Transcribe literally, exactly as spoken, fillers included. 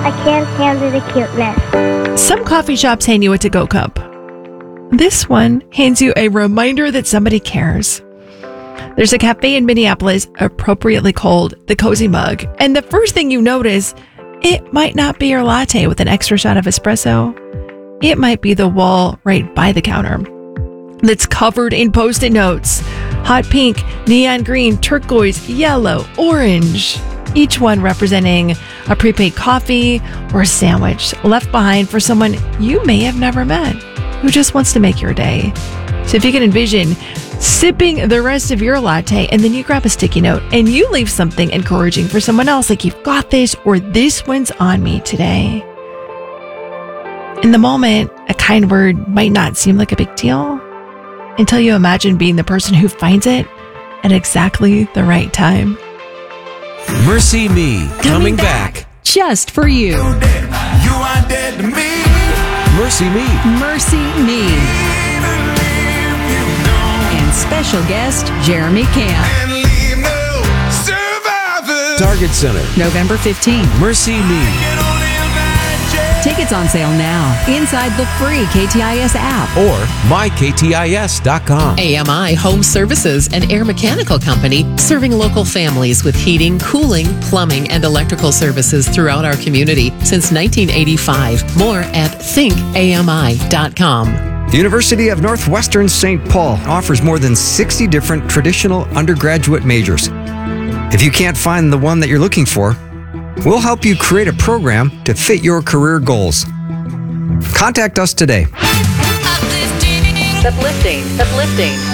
I can't handle the cuteness. Some coffee shops hand you a to-go cup. This one hands you a reminder that somebody cares. There's a cafe in Minneapolis appropriately called the Cozy Mug, and the first thing you notice, it might not be your latte with an extra shot of espresso. It might be the wall right by the counter that's covered in Post-it notes. Hot pink, neon green, turquoise, yellow, orange. Each one representing a prepaid coffee or a sandwich left behind for someone you may have never met who just wants to make your day. So if you can envision sipping the rest of your latte and then you grab a sticky note and you leave something encouraging for someone else, like you've got this or this one's on me today. In the moment, a kind word might not seem like a big deal until you imagine being the person who finds it at exactly the right time. Mercy Me, coming, coming back. back just for you. You are dead to me. Mercy Me. Mercy Me. And special guest, Jeremy Camp. And leave no survivors. Target Center, November fifteenth. Mercy Me. Tickets on sale now inside the free K T I S app or my K T I S dot com. A M I Home Services, an air mechanical company serving local families with heating, cooling, plumbing, and electrical services throughout our community since nineteen eighty-five. More at think A M I dot com. The University of Northwestern Saint Paul offers more than sixty different traditional undergraduate majors. If you can't find the one that you're looking for, we'll help you create a program to fit your career goals. Contact us today. Uplifting, uplifting, uplifting.